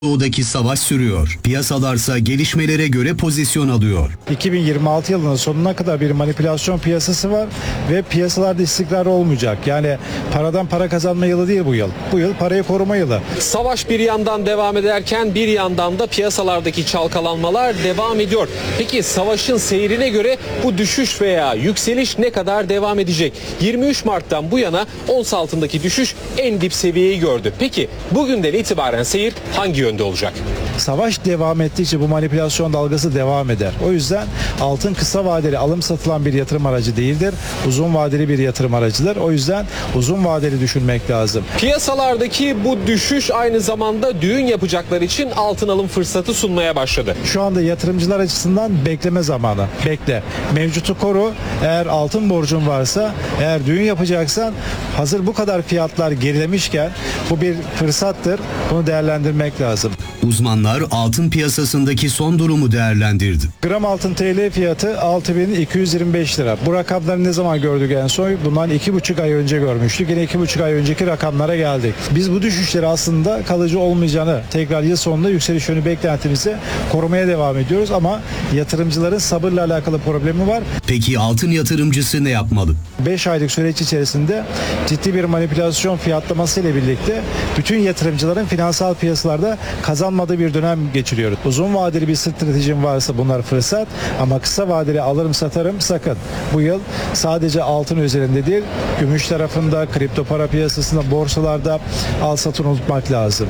Doğudaki savaş sürüyor. Piyasalarsa gelişmelere göre pozisyon alıyor. 2026 yılının sonuna kadar bir manipülasyon piyasası var ve piyasalarda istikrar olmayacak. Yani paradan para kazanma yılı değil bu yıl. Bu yıl parayı koruma yılı. Savaş bir yandan devam ederken bir yandan da piyasalardaki çalkalanmalar devam ediyor. Peki savaşın seyrine göre bu düşüş veya yükseliş ne kadar devam edecek? 23 Mart'tan bu yana ons altındaki düşüş en dip seviyeyi gördü. Peki bugünden itibaren seyir hangi yönde olacak? Savaş devam ettikçe bu manipülasyon dalgası devam eder. O yüzden altın kısa vadeli alım satılan bir yatırım aracı değildir. Uzun vadeli bir yatırım aracıdır. O yüzden uzun vadeli düşünmek lazım. Piyasalardaki bu düşüş aynı zamanda düğün yapacaklar için altın alım fırsatı sunmaya başladı. Şu anda yatırımcılar açısından bekleme zamanı. Bekle. Mevcutu koru. Eğer altın borcun varsa, eğer düğün yapacaksan hazır bu kadar fiyatlar gerilemişken bu bir fırsattır. Bunu değerlendirmek lazım. Uzmanlar altın piyasasındaki son durumu değerlendirdi. Gram altın TL fiyatı 6225 lira. Bu rakamları ne zaman gördük en son? Bundan 2,5 ay önce görmüştük. Yine 2,5 ay önceki rakamlara geldik. Biz bu düşüşleri aslında kalıcı olmayacağını, tekrar yıl sonunda yükseliş yönü beklentimizi korumaya devam ediyoruz ama yatırımcıların sabırla alakalı problemi var. Peki altın yatırımcısı ne yapmalı? 5 aylık süreç içerisinde ciddi bir manipülasyon fiyatlaması ile birlikte bütün yatırımcıların finansal piyasalarda kazanmadığı bir dönem geçiriyoruz. Uzun vadeli bir stratejim varsa bunlar fırsat ama kısa vadeli alırım satarım sakın. Bu yıl sadece altın üzerinde değil, gümüş tarafında, kripto para piyasasında, borsalarda al satın unutmak lazım.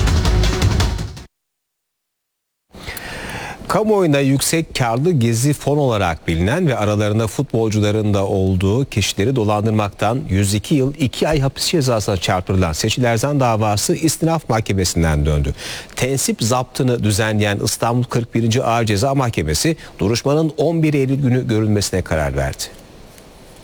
Kamuoyunda yüksek karlı gizli fon olarak bilinen ve aralarında futbolcuların da olduğu kişileri dolandırmaktan 102 yıl 2 ay hapis cezasına çarptırılan Seçil Erzan davası İstinaf Mahkemesi'nden döndü. Tensip zaptını düzenleyen İstanbul 41. Ağır Ceza Mahkemesi duruşmanın 11 Eylül günü görülmesine karar verdi.